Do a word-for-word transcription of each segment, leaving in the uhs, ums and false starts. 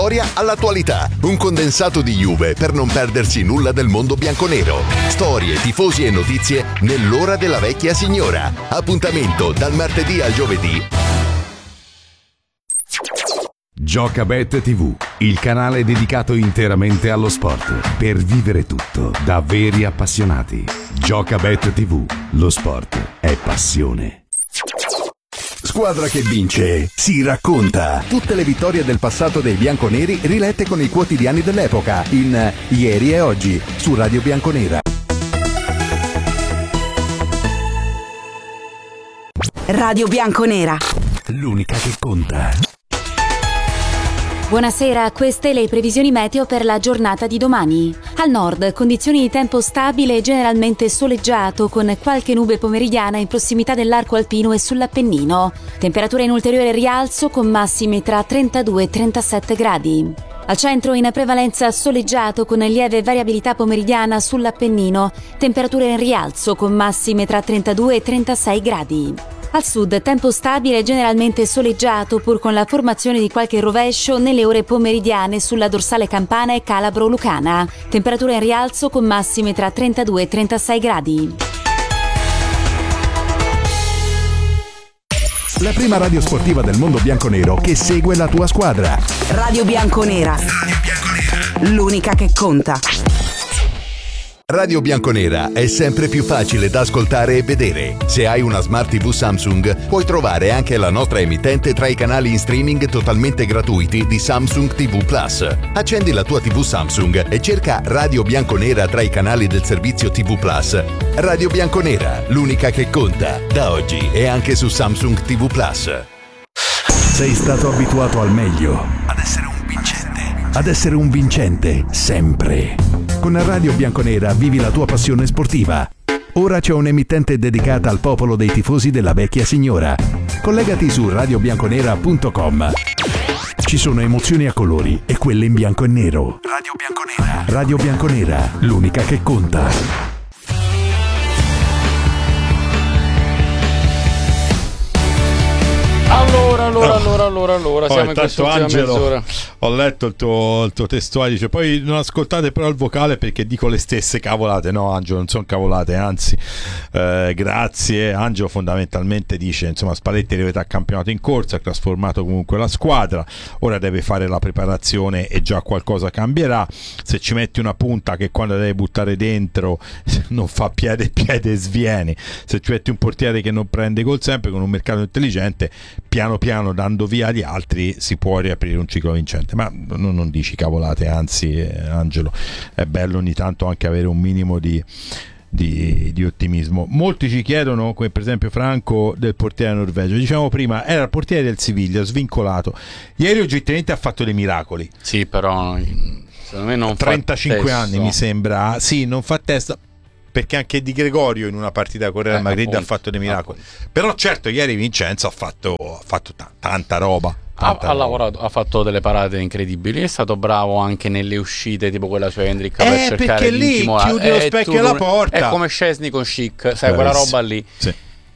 Storia all'attualità, un condensato di Juve per non perdersi nulla del mondo bianconero. Storie, tifosi e notizie nell'ora della vecchia signora. Appuntamento dal martedì al giovedì. Giocabet tivù, il canale dedicato interamente allo sport, per vivere tutto da veri appassionati. Giocabet tivù, lo sport è passione. Squadra che vince si racconta. Tutte le vittorie del passato dei bianconeri rilette con i quotidiani dell'epoca in Ieri e Oggi su Radio Bianconera. Radio Bianconera, l'unica che conta. Buonasera, queste le previsioni meteo per la giornata di domani. Al nord, condizioni di tempo stabile e generalmente soleggiato, con qualche nube pomeridiana in prossimità dell'arco alpino e sull'Appennino. Temperatura in ulteriore rialzo con massimi tra trentadue e trentasette gradi. Al centro in prevalenza soleggiato con lieve variabilità pomeridiana sull'Appennino. Temperature in rialzo con massime tra trentadue e trentasei gradi. Al sud tempo stabile e generalmente soleggiato, pur con la formazione di qualche rovescio nelle ore pomeridiane sulla dorsale campana e calabro-lucana. Temperatura in rialzo con massime tra trentadue e trentasei gradi. La prima radio sportiva del mondo bianconero che segue la tua squadra. Radio Bianconera, l'unica che conta. Radio Bianconera è sempre più facile da ascoltare e vedere. Se hai una Smart tivù Samsung, puoi trovare anche la nostra emittente tra i canali in streaming totalmente gratuiti di Samsung tivù Plus. Accendi la tua tivù Samsung e cerca Radio Bianconera tra i canali del servizio tivù Plus. Radio Bianconera, l'unica che conta, da oggi e anche su Samsung tivù Plus. Sei stato abituato al meglio, ad essere un vincente, ad essere un vincente sempre. Con Radio Bianconera vivi la tua passione sportiva. Ora c'è un'emittente dedicata al popolo dei tifosi della vecchia signora. Collegati su radio bianconera punto com. Ci sono emozioni a colori e quelle in bianco e nero. Radio Bianconera. Radio Bianconera, l'unica che conta. Allora, allora, allora, allora, allora, oh, siamo in questa Angelo, mezz'ora. Ho letto il tuo, il tuo testuale, dice poi non ascoltate però il vocale perché dico le stesse cavolate. No Angelo, non sono cavolate, anzi eh, grazie. Angelo fondamentalmente dice insomma Spalletti è arrivato al campionato in corsa, ha trasformato comunque la squadra, ora deve fare la preparazione e già qualcosa cambierà. Se ci metti una punta che quando devi buttare dentro non fa piede piede e svieni, se ci metti un portiere che non prende gol sempre, con un mercato intelligente, piano piano dando via gli altri si può riaprire un ciclo vincente. Ma non, non dici cavolate, anzi eh, Angelo, è bello ogni tanto anche avere un minimo di, di, di ottimismo. Molti ci chiedono, come per esempio Franco, del portiere norvegio. Diciamo prima, era il portiere del Siviglia, svincolato. Ieri oggettivamente ha fatto dei miracoli. Sì, però secondo me non trentacinque fa anni mi sembra. Sì, non fa testa, perché anche Di Gregorio in una partita con Real eh, Madrid appunto, ha fatto dei miracoli. appunto. Però certo ieri Vincenzo ha fatto, ha fatto t- tanta roba. Ha, tanta ha roba. lavorato, ha fatto delle parate incredibili, è stato bravo anche nelle uscite tipo quella su Hendrick Eh, per cercare perché di lì intimorare. chiudi lo Eh, specchio tu- alla porta. è come Szczesny con Schick, sai, Eh, quella sì. roba lì. Sì.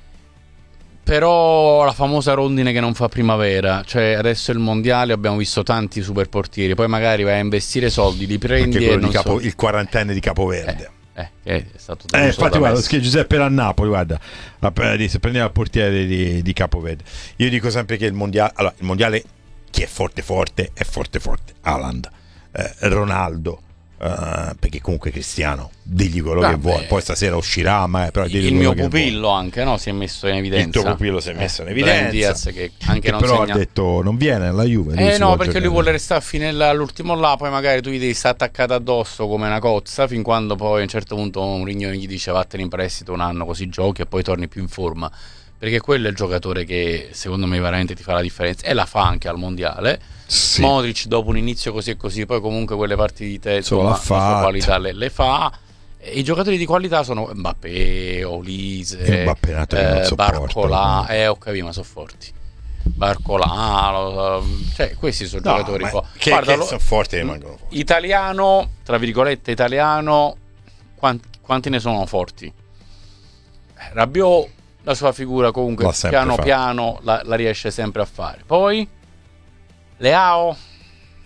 Però la famosa rondine che non fa primavera, cioè adesso è il mondiale, abbiamo visto tanti super portieri, poi magari vai a investire soldi, li prendi Anche e quello non di Capo, so. il quarantenne di Capoverde. Eh. Eh, che è stato Eh, infatti da guarda, Messi. che Giuseppe era a Napoli, guarda, se prendeva il portiere di, di Capoverde. Io dico sempre che il mondiale, allora, il mondiale chi è forte forte è forte forte. Haaland, eh, Ronaldo, eh, perché comunque Cristiano, digli quello Vabbè. che vuoi, poi stasera uscirà, ma però digli il quello mio che pupillo vuoi. anche, no? Si è messo in evidenza. Il tuo pupillo si è messo in Eh, evidenza. Brahim Diaz che anche Che non però segna. ha detto non viene alla Juve. lui Eh si no, vuole perché lui giocare. vuole restare fino all'ultimo là, poi magari tu gli devi stare attaccato addosso come una cozza, fin quando poi a un certo punto un rignone gli dice vattene in prestito un anno così giochi e poi torni più in forma. Perché quello è il giocatore che secondo me veramente ti fa la differenza e la fa anche al mondiale. Sì. Modric dopo un inizio così e così, poi comunque quelle partite Solo insomma, l'ha la sua fatta. qualità le, le fa. E i giocatori di qualità sono Mbappé, Olise, E Mbappé, Natale, non eh, sopporto. Barcola, eh ho capito ma sono forti. Barcola, lo- cioè questi sono No, giocatori ma fo- che, Guarda, che lo- sono forti e rimangono forti. italiano, tra virgolette italiano, quanti, quanti ne sono forti? Eh, Rabiot, la sua figura comunque L'ha sempre piano fatto. piano la, la riesce sempre a fare. Poi Leao,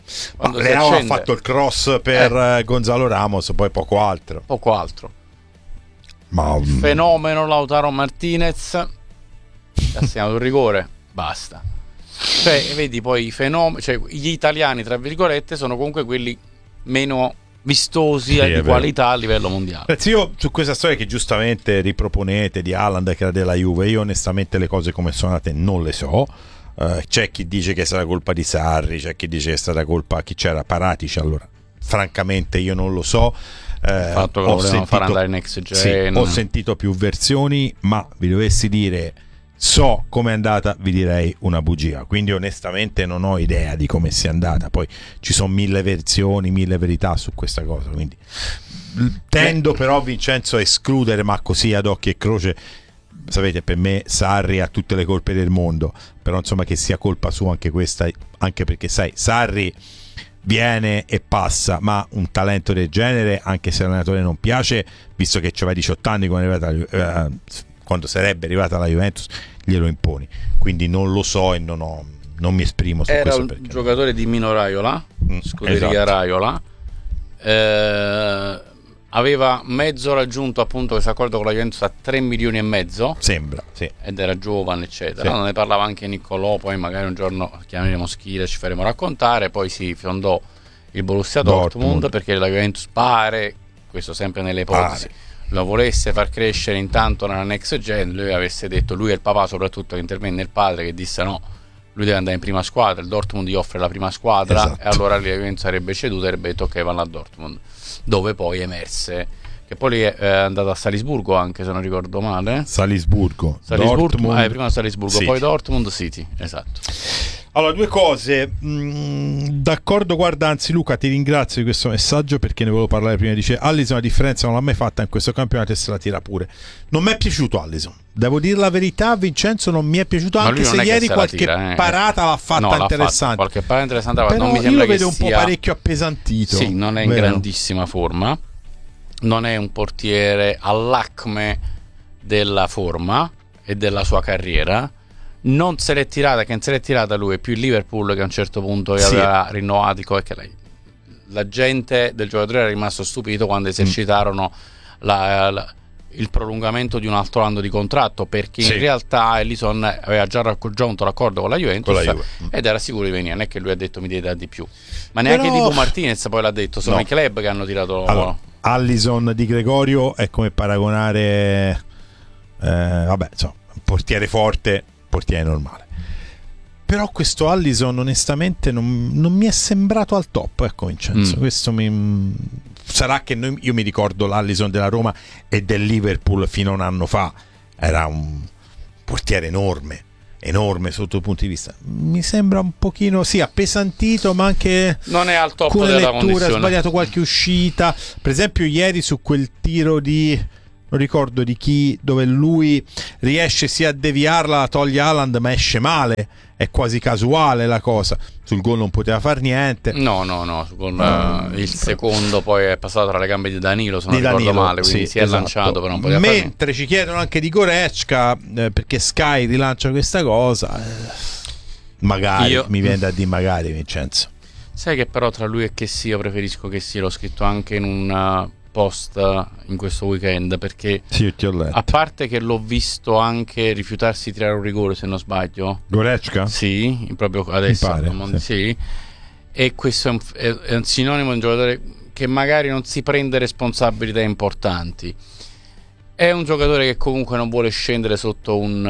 Ma Leao ha fatto il cross per eh. Gonzalo Ramos, poi poco altro. Poco altro. Ma um... fenomeno Lautaro Martinez ha segnato il rigore, basta. Cioè, vedi poi i fenomeni, cioè gli italiani tra virgolette sono comunque quelli meno vistosi sì, di qualità a livello mondiale. Ragazzi, io su questa storia che giustamente riproponete di Haaland che era della Juve, io onestamente le cose come sono andate non le so. Uh, c'è chi dice che è stata colpa di Sarri, c'è chi dice che è stata colpa chi c'era, Paratici. Allora francamente io non lo so. Uh, il fatto che lo volevano fare andare in next gen. Sì, ho sentito più versioni, ma vi dovessi dire so com'è andata, vi direi una bugia. Quindi onestamente non ho idea di come sia andata. Poi ci sono mille versioni, mille verità su questa cosa. Quindi tendo però, Vincenzo, a escludere, ma così ad occhio e croce. Sapete, per me Sarri ha tutte le colpe del mondo, però insomma che sia colpa sua anche questa, anche perché sai, Sarri viene e passa, ma un talento del genere, anche se l'allenatore non piace, visto che aveva diciotto anni quando, è arrivata, eh, quando sarebbe arrivata alla Juventus, glielo imponi. Quindi non lo so e non, ho, non mi esprimo su Era questo. Era un giocatore di Mino Raiola, mm, scuderia esatto. Raiola, eh, aveva mezzo raggiunto appunto questo accordo con la Juventus a tre milioni e mezzo, sembra, sì, ed era giovane eccetera, sì. Ne parlava anche Niccolò, poi magari un giorno chiameremo Schira, ci faremo raccontare. Poi si fondò il Borussia Dortmund, Dortmund perché la Juventus pare, questo sempre nelle ipotesi, pare. lo volesse far crescere intanto nella next gen, lui avesse detto, lui e il papà soprattutto, che intervenne il padre, che disse no, lui deve andare in prima squadra, il Dortmund gli offre la prima squadra, esatto. E allora lì la Juventus sarebbe ceduta e avrebbe detto ok, vanno a Dortmund, dove poi emerse che poi lì è andato a Salisburgo anche, se non ricordo male. Salisburgo, Salisburgo Dortmund, eh, prima Salisburgo, City. Poi Dortmund City, esatto. Allora, due cose, mm, d'accordo, guarda, anzi Luca ti ringrazio di questo messaggio perché ne volevo parlare prima. Dice Alisson la differenza non l'ha mai fatta in questo campionato e se la tira pure. Non mi è piaciuto Alisson, devo dire la verità, Vincenzo, non mi è piaciuto, anche se ieri qualche tira, eh. parata l'ha fatta no, interessante, l'ha fatta, qualche parata interessante, però non mi sembra io lo vedo che un sia... po' parecchio appesantito. Sì, non è in vero? grandissima forma, non è un portiere all'acme della forma e della sua carriera. Non se l'è tirata, che non se l'è tirata lui, è più il Liverpool che a un certo punto sì. aveva rinnovato, che la, la gente del giocatore era rimasto stupito quando esercitarono mm. la, la, il prolungamento di un altro anno di contratto, perché sì. in realtà Alisson aveva già raggiunto l'accordo con la Juventus con la Juve. ed era sicuro di venire, non è che lui ha detto mi devi dare di più, ma neanche Però... Dibu Martinez poi l'ha detto, sono no. i club che hanno tirato allora, Alisson di Gregorio è come paragonare eh, vabbè, insomma, un portiere forte, portiere normale. Però questo Alisson onestamente non, non mi è sembrato al top, ecco Vincenzo, mm. questo mi sarà che noi, io mi ricordo l'Alisson della Roma e del Liverpool fino a un anno fa, era un portiere enorme enorme sotto il punto di vista, mi sembra un pochino sì appesantito, ma anche non è al top con le della letture, condizione. Ha sbagliato qualche uscita, per esempio ieri su quel tiro di non ricordo di chi, dove lui riesce sia a deviarla, la toglie Haaland ma esce male, è quasi casuale la cosa, sul gol non poteva far niente. No no no sul gol, uh, il secondo poi è passato tra le gambe di Danilo, se non di ricordo Danilo, male, quindi sì, si è esatto. lanciato, però non poteva mentre far niente. Ci chiedono anche di Goretzka, eh, perché Sky rilancia questa cosa, eh, magari Io... mi viene da dire magari Vincenzo. Sai che però tra lui e che sì, io preferisco che sì, l'ho scritto anche in un post in questo weekend, perché sì, ti ho letto. A parte che l'ho visto anche rifiutarsi di tirare un rigore, se non sbaglio, Goretzka? Sì, proprio adesso pare, non, sì. sì. E questo è un, è, è un sinonimo di un giocatore che magari non si prende responsabilità importanti, è un giocatore che comunque non vuole scendere sotto un,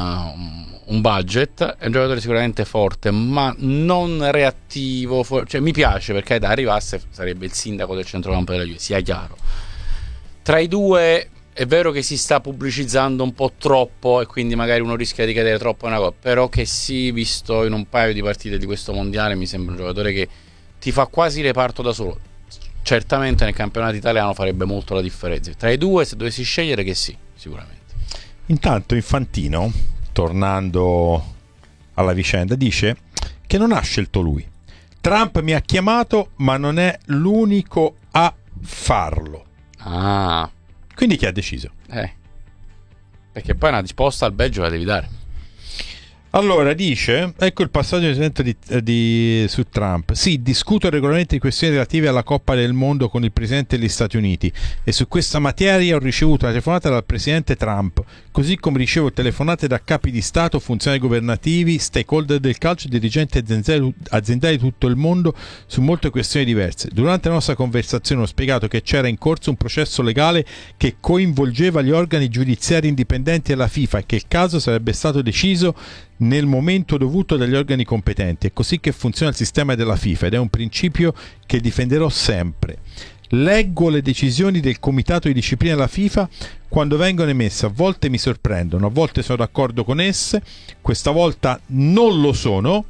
uh, un budget, è un giocatore sicuramente forte ma non reattivo, for- cioè mi piace perché da arrivasse sarebbe il sindaco del centrocampo della Juve, sia chiaro. Tra i due è vero che si sta pubblicizzando un po' troppo e quindi magari uno rischia di cadere troppo in una cosa, però che sì, visto in un paio di partite di questo mondiale mi sembra un giocatore che ti fa quasi reparto da solo. Certamente nel campionato italiano farebbe molto la differenza. Tra i due, se dovessi scegliere, che sì, sicuramente. Intanto Infantino, tornando alla vicenda, dice che non ha scelto lui. Trump mi ha chiamato, ma non è l'unico a farlo. Ah. Quindi chi ha deciso? Eh. Perché poi una risposta al Belgio la devi dare. Allora dice, ecco il passaggio di, di, su Trump. Sì, discuto regolarmente di questioni relative alla Coppa del Mondo con il presidente degli Stati Uniti e su questa materia ho ricevuto una telefonata dal presidente Trump, così come ricevo telefonate da capi di Stato, funzionari governativi, stakeholder del calcio e dirigenti aziendali, aziendali di tutto il mondo su molte questioni diverse. Durante la nostra conversazione ho spiegato che c'era in corso un processo legale che coinvolgeva gli organi giudiziari indipendenti della FIFA e che il caso sarebbe stato deciso nel momento dovuto dagli organi competenti. È così che funziona il sistema della FIFA ed è un principio che difenderò sempre. Leggo le decisioni del comitato di disciplina della FIFA quando vengono emesse, a volte mi sorprendono, a volte sono d'accordo con esse, questa volta non lo sono.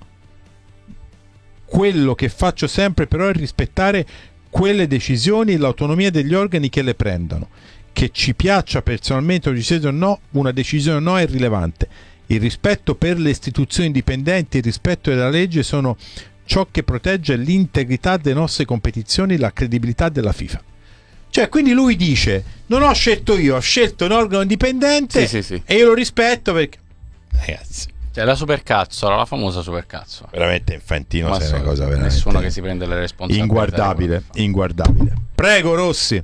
Quello che faccio sempre però è rispettare quelle decisioni e l'autonomia degli organi che le prendono. Che ci piaccia personalmente una decisione o no, una decisione o no è rilevante. Il rispetto per le istituzioni indipendenti e il rispetto della legge sono ciò che protegge l'integrità delle nostre competizioni e la credibilità della FIFA. Cioè, quindi lui dice, non ho scelto io, ho scelto un organo indipendente, sì, sì, sì. E io lo rispetto perché... Ragazzi, cioè la supercazzola, la famosa supercazzola. veramente infantino, Ma sei una cosa veramente... nessuno che si prende le responsabilità. Inguardabile, inguardabile. Prego Rossi.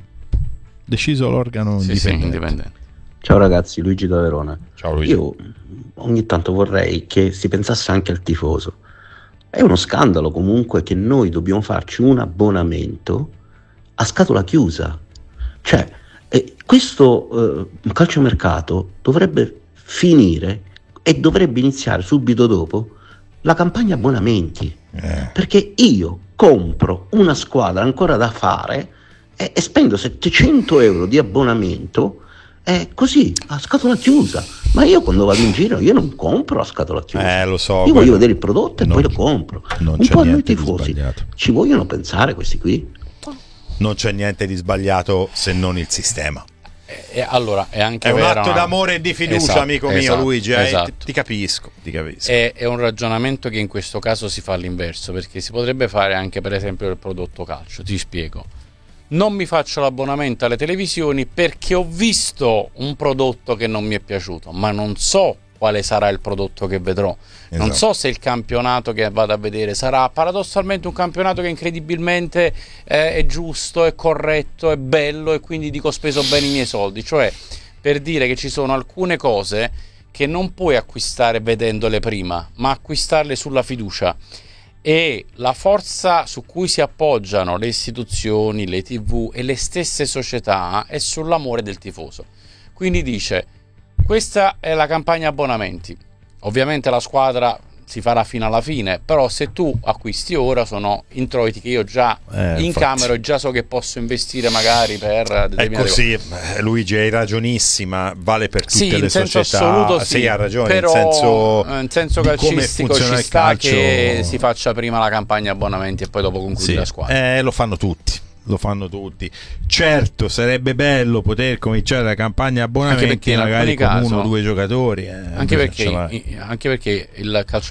Deciso l'organo Sì, indipendente. sì, indipendente. Ciao ragazzi, Luigi da Verona. Ciao Luigi. Io ogni tanto vorrei che si pensasse anche al tifoso. È uno scandalo comunque che noi dobbiamo farci un abbonamento a scatola chiusa. Cioè, eh, questo eh, calciomercato dovrebbe finire e dovrebbe iniziare subito dopo la campagna abbonamenti. Eh. Perché io compro una squadra ancora da fare e, e spendo settecento euro di abbonamento eh, così, a scatola chiusa. Ma io quando vado in giro io non compro a scatola chiusa. Eh, lo so. Io guarda, voglio vedere il prodotto e non- poi lo compro. non Un c'è po' a noi niente di tifosi sbagliato. ci vogliono pensare questi qui. Non c'è niente di sbagliato se non il sistema. E allora è anche È un vero, atto no? d'amore e di fiducia, Esatto, amico mio esatto, Luigi. eh, esatto. ti, ti capisco, ti capisco. È, è un ragionamento che in questo caso si fa all'inverso, perché si potrebbe fare anche per esempio il prodotto calcio. Ti spiego: non mi faccio l'abbonamento alle televisioni perché ho visto un prodotto che non mi è piaciuto, ma non so quale sarà il prodotto che vedrò. Non Esatto. so se il campionato che vado a vedere sarà paradossalmente un campionato che incredibilmente eh, è giusto, è corretto, è bello e quindi dico ho speso bene i miei soldi. Cioè, per dire che ci sono alcune cose che non puoi acquistare vedendole prima, ma acquistarle sulla fiducia. E la forza su cui si appoggiano le istituzioni, le tivù e le stesse società è sull'amore del tifoso. Quindi dice: questa è la campagna abbonamenti. Ovviamente la squadra si farà fino alla fine, però se tu acquisti ora sono introiti che io già Eh, in infatti. camera e già so che posso investire magari per È determinate così, cose. eh, Luigi, hai ragionissima, vale per tutte Sì, le in senso società. assoluto sì, Sì, ha ragione, però in senso, in senso di come calcistico funziona ci il sta calcio. che si faccia prima la campagna abbonamenti e poi dopo concludi Sì, la squadra. eh, lo fanno tutti. Lo fanno tutti. Certo, sarebbe bello poter cominciare la campagna Anche abbonamenti perché in magari alcuni con casi- uno o due giocatori. eh, Anche invece perché, ce l'ha. i- anche perché il calcio